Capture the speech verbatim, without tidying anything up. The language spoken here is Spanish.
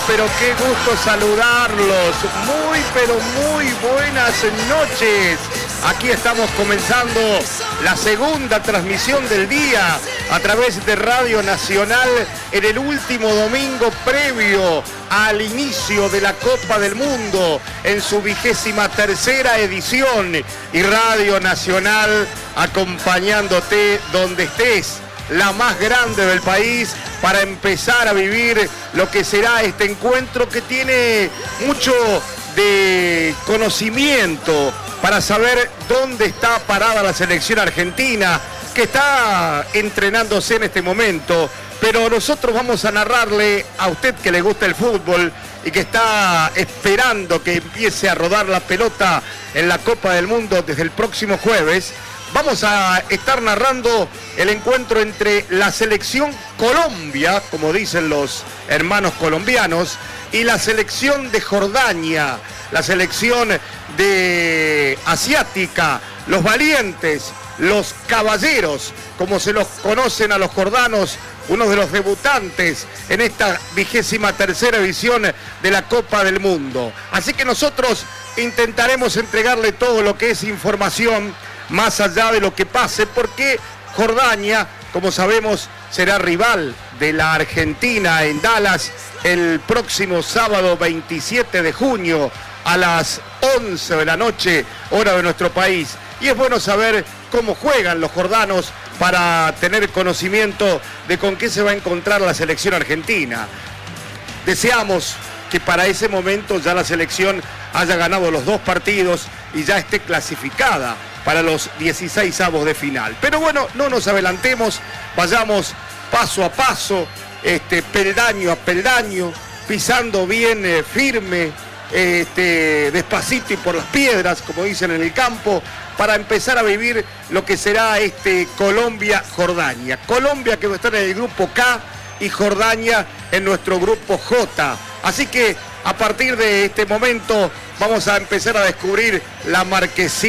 pero qué gusto saludarlos. Muy, pero muy buenas noches. Aquí estamos comenzando la segunda transmisión del día a través de Radio Nacional en el último domingo previo al inicio de la Copa del Mundo en su vigésima tercera edición, y Radio Nacional acompañándote donde estés, la más grande del país, para empezar a vivir lo que será este encuentro que tiene mucho de conocimiento para saber dónde está parada la selección argentina, que está entrenándose en este momento. Pero nosotros vamos a narrarle a usted que le gusta el fútbol y que está esperando que empiece a rodar la pelota en la Copa del Mundo desde el próximo jueves. Vamos a estar narrando el encuentro entre la selección Colombia, como dicen los hermanos colombianos, y la selección de Jordania, la selección de asiática, los valientes, los caballeros, como se los conocen a los jordanos, uno de los debutantes en esta vigésima tercera edición de la Copa del Mundo. Así que nosotros intentaremos entregarle todo lo que es información, más allá de lo que pase, porque Jordania, como sabemos, será rival de la Argentina en Dallas el próximo sábado veintisiete de junio a las once de la noche, hora de nuestro país. Y es bueno saber cómo juegan los jordanos para tener conocimiento de con qué se va a encontrar la selección argentina. Deseamos que para ese momento ya la selección haya ganado los dos partidos y ya esté clasificada para los dieciséis avos de final. Pero bueno, no nos adelantemos, vayamos paso a paso, este, peldaño a peldaño, pisando bien eh, firme, este, despacito y por las piedras, como dicen en el campo, para empezar a vivir lo que será este Colombia-Jordania. Colombia que va a estar en el grupo K y Jordania en nuestro grupo J. Así que a partir de este momento vamos a empezar a descubrir la marquesina